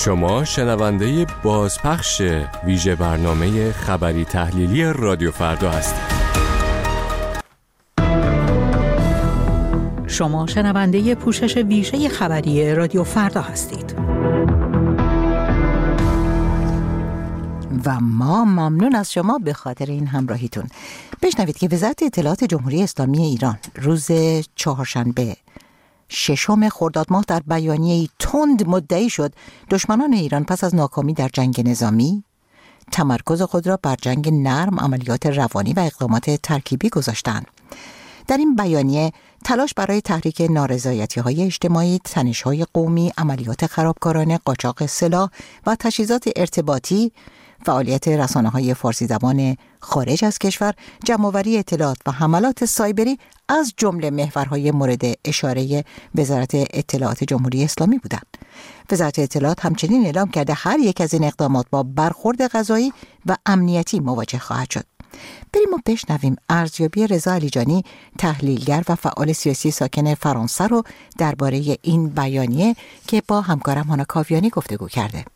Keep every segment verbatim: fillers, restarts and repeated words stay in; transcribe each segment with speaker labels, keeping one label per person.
Speaker 1: شما شنونده بازپخش ویژه برنامه خبری تحلیلی رادیو فردا هستید.
Speaker 2: شما شنونده پوشش ویژه خبری رادیو فردا هستید.
Speaker 3: و ما ممنون از شما به خاطر این همراهیتون. بشنوید که وزارت اطلاعات جمهوری اسلامی ایران روز چهارشنبه ششم خرداد ماه در بیانیه‌ای تند مدعی شد دشمنان ایران پس از ناکامی در جنگ نظامی تمرکز خود را بر جنگ نرم، عملیات روانی و اقدامات ترکیبی گذاشتند. در این بیانیه تلاش برای تحریک نارضایتی‌های اجتماعی، تنش‌های قومی، عملیات خرابکارانه، قاچاق سلاح و تجهیزات ارتباطی، فعالیت رسانه‌های فارسی زبان خارج از کشور، جمع‌آوری اطلاعات و حملات سایبری از جمله محورهای مورد اشاره وزارت اطلاعات جمهوری اسلامی بودند. وزارت اطلاعات همچنین اعلام کرده هر یک از این اقدامات با برخورد قضایی و امنیتی مواجه خواهد شد. بریم و بشنویم ارزیابی رضا علیجانی، تحلیلگر و فعال سیاسی ساکن فرانسه رو درباره این بیانیه که با همکارم هانا کاویانی گفتگو کرده.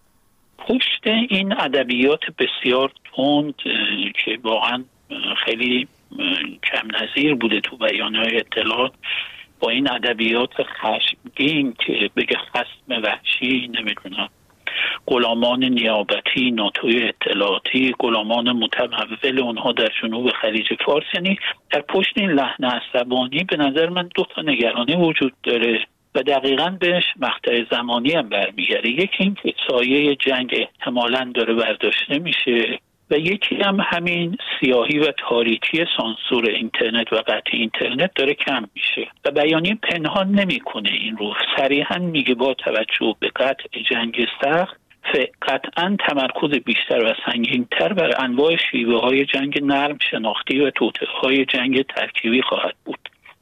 Speaker 4: پشت این ادبیات بسیار تند که واقعا خیلی کم نظیر بوده تو بیانیه‌های اطلاعات، با این ادبیات خشمگین که بگه خصم وحشی، نمیدونم غلامان نیابتی، ناتوی اطلاعاتی، غلامان متمول اونها در جنوب خلیج فارس، یعنی در پشت این لحن عصبانی به نظر من دو تا نگرانی وجود داره و دقیقاً بهش مقطع زمانی هم برمیگرده. یکی این که سایه جنگ احتمالاً داره برداشته میشه و یکی هم همین سیاهی و تاریکی سانسور اینترنت و قطع اینترنت داره کم میشه و بیانیه پنهان نمیکنه این رو، صریحاً میگه با توجه به قطع جنگ سخت قطعاً تمرکز بیشتر و سنگین‌تر بر انواع شیوه‌های جنگ نرم، شناختی و توطئه‌های جنگ ترکیبی خواهد بود.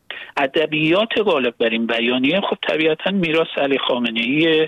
Speaker 4: ادبیات غالب بر این بیانیه خب طبیعتاً میراث علی خامنه‌ای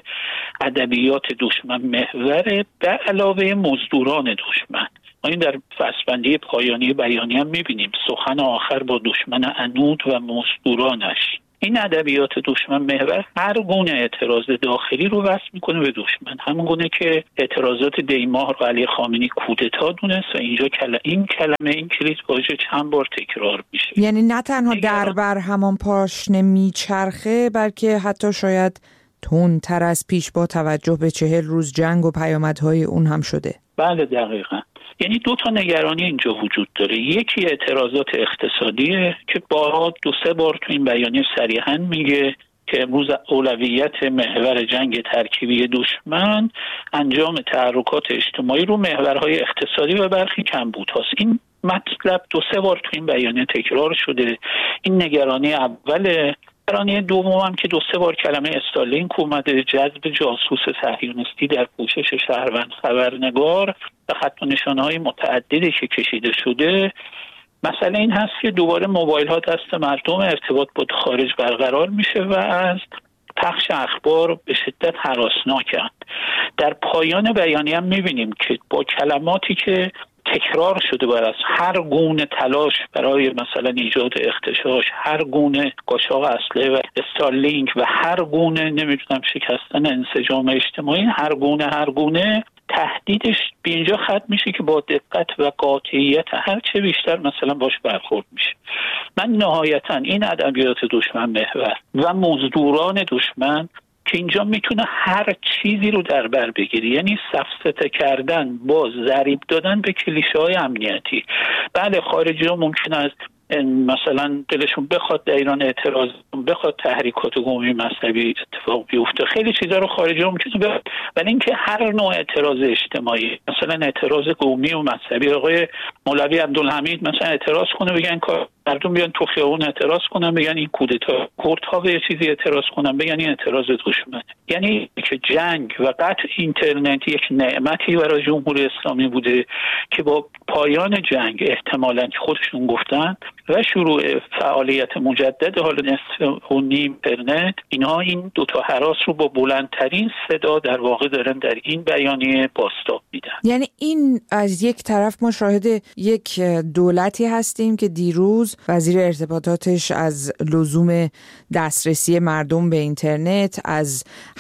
Speaker 4: ادبیات دشمن محور به علاوه مزدوران دشمن. ما این در فصل‌بندی پایانی بیانیه هم می‌بینیم، سخن آخر با دشمن عنود و مزدورانش. این ادبیات دشمن محور هر گونه اعتراض داخلی رو وصل میکنه به دشمن، همون گونه که اعتراضات دیماه رو علی خامنه‌ای کودتا دونست و اینجا کل... این کلمه این کلید واژه چند بار تکرار میشه.
Speaker 5: یعنی نه تنها در بر همان پاشنه میچرخه، بلکه حتی شاید تندتر از پیش با توجه به چهل روز جنگ و پیامدهای اون هم شده.
Speaker 4: بله دقیقاً. یعنی دو تا نگرانی اینجا وجود داره. یکی اعتراضات اقتصادیه که بارها دو سه بار تو این بیانیه صریحاً میگه که امروز اولویت محور جنگ ترکیبی دشمن انجام تحرکات اجتماعی رو محورهای اقتصادی و برخی کمبودهاست. این مطلب دو سه بار تو این بیانیه تکرار شده. این نگرانی اوله. نگرانی دوم هم که دو سه بار کلمه استالینک اومده، جذب جاسوس صهیونیستی در پوشش شهروند خبرنگار و خط و نشانه‌های متعددی که کشیده شده. مسئله این هست که دوباره موبایل ها دست مردم، ارتباط با خارج برقرار میشه و از پخش اخبار به شدت هراسناکند. در پایان بیانیه هم میبینیم که با کلماتی که تکرار شده بر از هر گونه تلاش برای مثلا ایجاد اختشاش، هر گونه قاچاق اسلحه و استارلینک و هر گونه نمیدونم شکستن انسجام اجتماعی، هر گونه هر گونه تهدیدش به اینجا ختم میشه که با دقت و قاطعیت هر چه بیشتر مثلا باش برخورد میشه. من نهایتا این ادبیات دشمن محور و مزدوران دشمن که اینجا میتونه هر چیزی رو در بر بگیری، یعنی سفسطه کردن با ضریب دادن به کلیشه های امنیتی. بله خارجی ها ممکن است مثلا دلشون بخواد در ایران اعتراض بخواد تحریکات قومی مذهبی اتفاق بیفته، خیلی چیزا رو خارجی ها ممکنه بخواد، ولی اینکه هر نوع اعتراض اجتماعی، مثلا اعتراض قومی و مذهبی، آقای مولوی عبدالحمید مثلا اعتراض کنه بگن مردم بیان تو خیابون اعتراض کنن بگن این کودتا، کردها به یه چیزی اعتراض کنن بگن این اعتراض دشمنه. یعنی که جنگ و قطع اینترنت یک نعمتی برای جمهوری اسلامی بوده که با پایان جنگ احتمالاً که خودشون گفتن و شروع فعالیت مجدد حالا نصف و نیم اینترنت، اینها این دو تا هراس رو با بلندترین صدا در واقع دارن در این بیانیه بازتاب میدن.
Speaker 5: یعنی این از یک طرف ما شاهد یک دولتی هستیم که دیروز وزیر ارتباطاتش از لزوم دسترسی مردم به اینترنت، از حق شهر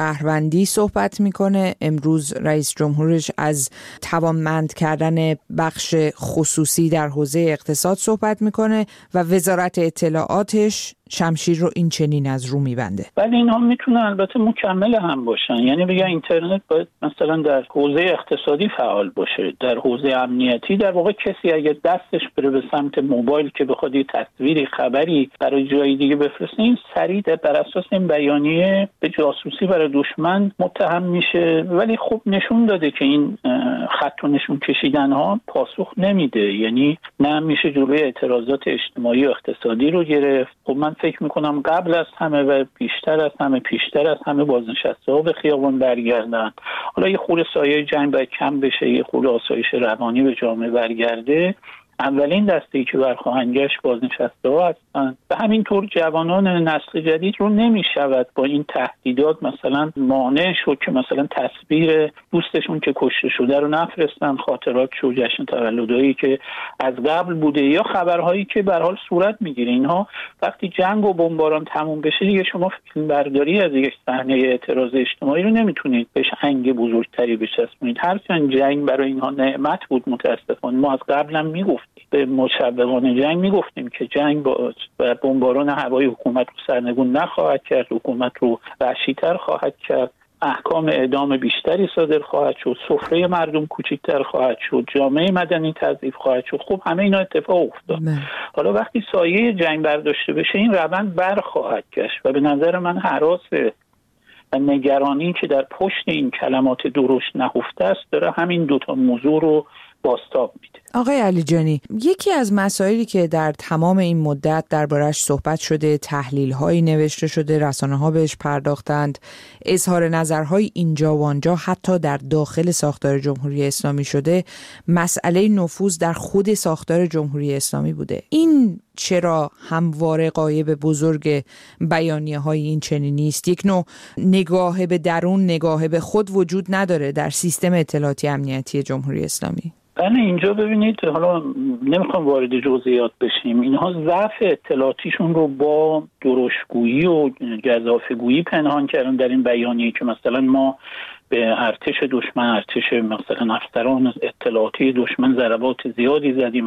Speaker 5: شهروندی صحبت میکنه، امروز رئیس جمهورش از توانمند کردن بخش خصوصی در حوزه اقتصاد صحبت میکنه و وزارت اطلاعاتش شمشیر رو این چنین از رو میبنده.
Speaker 4: ولی اینها میتونن البته مکمل هم باشن، یعنی بگن اینترنت باید مثلا در حوزه اقتصادی فعال باشه، در حوزه امنیتی در واقع کسی اگه دستش بره به سمت موبایل که بخواد یه تصویری خبری برای جای دیگه بفرسته، این سریع بر اساس این بیانیه به جاسوسی برای دشمن متهم میشه. ولی خب نشون داده که این خط و نشون کشیدن ها پاسخ نمیده، یعنی نه میشه جلوی اعتراضات اجتماعی و اقتصادی رو گرفت. خب من فکر میکنم قبل از همه و بیشتر از همه پیشتر از همه بازنشسته ها به خیابان برگردن. حالا یه خورده سایه جنگ باید کم بشه، یه خورده آسایش روانی به جامعه برگرده. اولین دسته‌ای که برخواهند گشت بازنشسته ها هستند و همینطور جوانان نسل جدید رو نمیشود با این تهدیدات مثلا مانع شد که مثلا تصویر دوستشون که کشته شده رو نفرستن، خاطرات شو جشن تولدایی که از قبل بوده یا خبرهایی که به هر حال صورت میگیره. اینها وقتی جنگ و بمباران تموم بشه دیگه شما فیلم برداری از یک صحنه اعتراض اجتماعی رو نمیتونید بهش انگ بزرگتری بچسبونید. هرچند جنگ برای اینها نعمت بود، متاسفانه ما از قبل هم میگفتیم به مشوقان جنگ میگفتیم که جنگ با بمباران هوایی حکومت رو سرنگون نخواهد کرد، حکومت رو وحشی‌تر خواهد کرد، احکام اعدام بیشتری صادر خواهد شد، سفره مردم کوچکتر خواهد شد، جامعه مدنی تضعیف خواهد شد. خب همه اینا اتفاق افتاد. حالا وقتی سایه جنگ برداشته بشه این روند برخواهد گشت و به نظر من هراس و نگرانی که در پشت این کلمات درشت نهفته است داره همین دوتا موضوع رو بازتاب میده.
Speaker 5: آقای علیجانی، یکی از مسائلی که در تمام این مدت دربارش صحبت شده، تحلیل‌هایی نوشته شده، رسانه‌ها بهش پرداختند، اظهار نظرهای اینجا و آنجا حتی در داخل ساختار جمهوری اسلامی شده، مسئله نفوذ در خود ساختار جمهوری اسلامی بوده. این چرا همواره غایب بزرگ بیانیه‌های این چنینی است؟ یک نوع نگاه به درون، نگاه به خود وجود نداره در سیستم اطلاعاتی امنیتی جمهوری اسلامی؟
Speaker 4: بله، اینجا ببینید، حالا نمیخوام وارد جزئیات بشیم، اینها ضعف اطلاعاتیشون رو با درشتگویی و گزافه‌گویی پنهان کردن در این بیانیه که مثلا ما به ارتش دشمن، ارتش مثلا افسران اطلاعاتی دشمن ضربات زیادی زدیم،